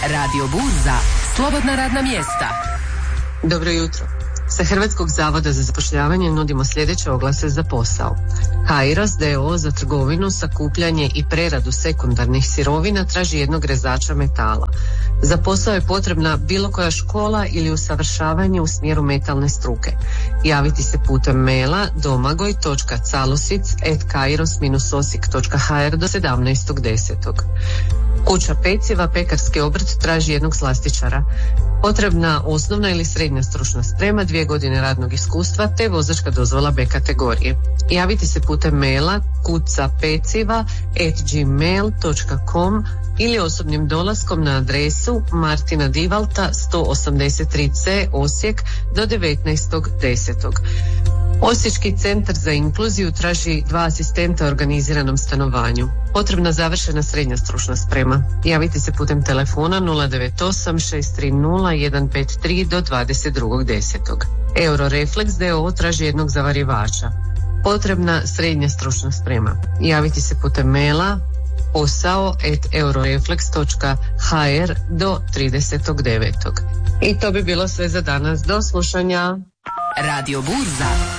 Radio Burza, slobodna radna mjesta. Dobro jutro. Sa Hrvatskog zavoda za zapošljavanje nudimo sljedeće oglase za posao. Kairos d.o.o. za trgovinu, sakupljanje i preradu sekundarnih sirovina traži jednog rezača metala. Za posao je potrebna bilo koja škola ili usavršavanje u smjeru metalne struke. Javiti se putem maila domagoj.calosic@kairos-osijek.hr do 17.10. Kuća peciva, pekarski obrt traži jednog slastičara. Potrebna osnovna ili srednja stručna sprema, 2 godine radnog iskustva te vozačka dozvola B kategorije. Javiti se putem maila kucapeciva@gmail.com ili osobnim dolaskom na adresu Martina Divalta 183C Osijek do 19.10. Osječki centar za inkluziju traži 2 asistenta u organiziranom stanovanju. Potrebna završena srednja stručna sprema. Javiti se putem telefona 098 630 153 do 22.10. Eurorefleks d.o.o. traži jednog zavarjivača. Potrebna srednja stručna sprema. Javiti se putem maila posao@eurorefleks.hr do 30.9. I to bi bilo sve za danas. Do slušanja. Radio Burza.